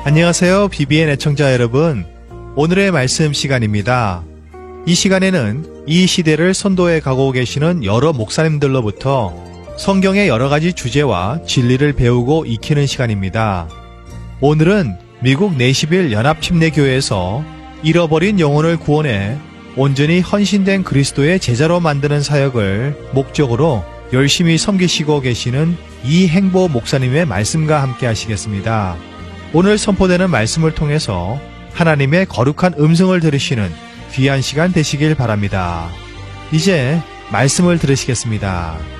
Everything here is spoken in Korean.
안녕하세요. BBN 애청자 여러분. 오늘의 말씀 시간입니다. 이 시간에는 이 시대를 선도해 가고 계시는 여러 목사님들로부터 성경의 여러 가지 주제와 진리를 배우고 익히는 시간입니다. 오늘은 미국 내시빌 연합침례교회에서 잃어버린 영혼을 구원해 온전히 헌신된 그리스도의 제자로 만드는 사역을 목적으로 열심히 섬기시고 계시는 이행보 목사님의 말씀과 함께 하시겠습니다. 오늘 선포되는 말씀을 통해서 하나님의 거룩한 음성을 들으시는 귀한 시간 되시길 바랍니다. 이제 말씀을 들으시겠습니다.